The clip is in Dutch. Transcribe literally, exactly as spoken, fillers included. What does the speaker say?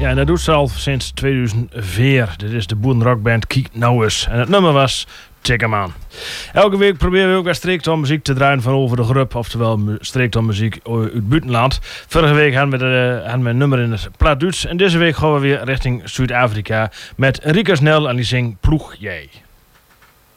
Ja, en dat doet ze al sinds tweeduizend vier. Dit is de boerenrockband Kiek Nou eens. En het nummer was Check 'em aan. Elke week proberen we ook weer streektaal muziek te draaien van over de grup. Oftewel streektaal muziek uit het buitenland. Vorige week hadden we, de, hadden we een nummer in het Plaat Duits. En deze week gaan we weer richting Zuid-Afrika met Rika Snel en die zingt Ploeg Jij.